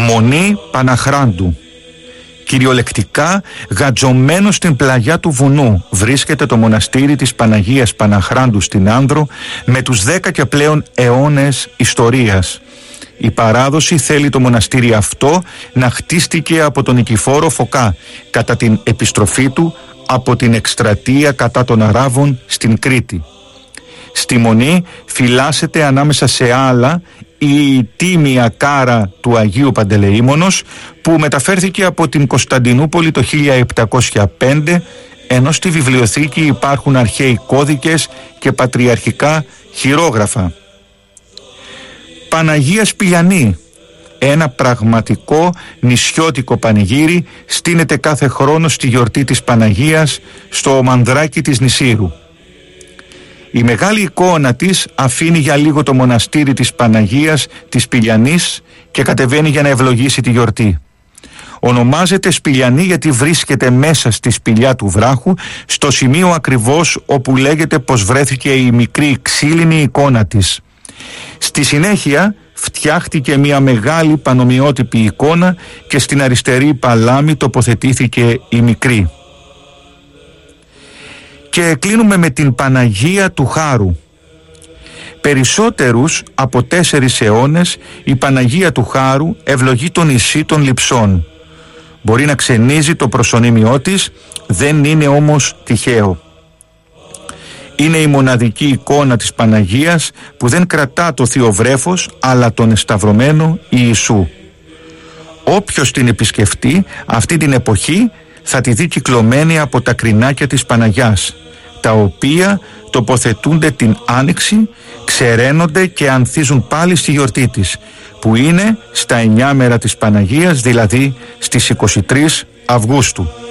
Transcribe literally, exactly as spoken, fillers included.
Μονή Παναχράντου. Κυριολεκτικά γατζωμένο στην πλαγιά του βουνού βρίσκεται το μοναστήρι της Παναγίας Παναχράντου στην Άνδρο με τους δέκα και πλέον αιώνες ιστορίας. Η παράδοση θέλει το μοναστήρι αυτό να χτίστηκε από τον Νικηφόρο Φωκά κατά την επιστροφή του από την εκστρατεία κατά των Αράβων στην Κρήτη. Στη Μονή φυλάσσεται ανάμεσα σε άλλα η τίμια κάρα του Αγίου Παντελεήμονος που μεταφέρθηκε από την Κωνσταντινούπολη το χίλια επτακόσια πέντε, ενώ στη βιβλιοθήκη υπάρχουν αρχαίοι κώδικες και πατριαρχικά χειρόγραφα. Παναγία Σπηλιανή, ένα πραγματικό νησιώτικο πανηγύρι, στείνεται κάθε χρόνο στη γιορτή της Παναγίας στο μανδράκι της Νησίρου. Η μεγάλη εικόνα της αφήνει για λίγο το μοναστήρι της Παναγίας της Σπηλιανής και κατεβαίνει για να ευλογήσει τη γιορτή. Ονομάζεται Σπηλιανή γιατί βρίσκεται μέσα στη σπηλιά του βράχου, στο σημείο ακριβώς όπου λέγεται πως βρέθηκε η μικρή ξύλινη εικόνα της. Στη συνέχεια φτιάχτηκε μια μεγάλη πανομοιότυπη εικόνα και στην αριστερή παλάμη τοποθετήθηκε η μικρή. Και κλείνουμε με την Παναγία του Χάρου. Περισσότερους από τέσσερις αιώνες η Παναγία του Χάρου ευλογεί το νησί των Λειψών. Μπορεί να ξενίζει το προσωνύμιό της, δεν είναι όμως τυχαίο. Είναι η μοναδική εικόνα της Παναγίας που δεν κρατά το θείο βρέφος αλλά τον εσταυρωμένο Ιησού. Όποιος την επισκεφτεί αυτή την εποχή θα τη δει κυκλωμένη από τα κρινάκια της Παναγιάς, τα οποία τοποθετούνται την Άνοιξη, ξεραίνονται και ανθίζουν πάλι στη γιορτή της, που είναι στα εννιά μέρα της Παναγίας, δηλαδή στις είκοσι τρεις Αυγούστου.